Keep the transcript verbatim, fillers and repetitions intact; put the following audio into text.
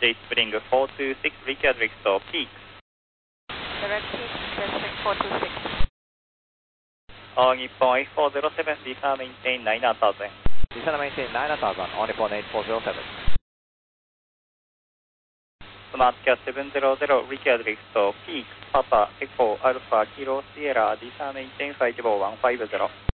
J Spring four two six, required restore peak. Direct peak, J Spring four two six. All Nippon eight four zero seven, descend maintain nine thousand. Descend maintain nine thousand, all Nippon eight four zero seven. Smart Cat seven zero zero, required restore peak. Papa Echo Alpha Kilo Sierra, descend maintain five four one five zero.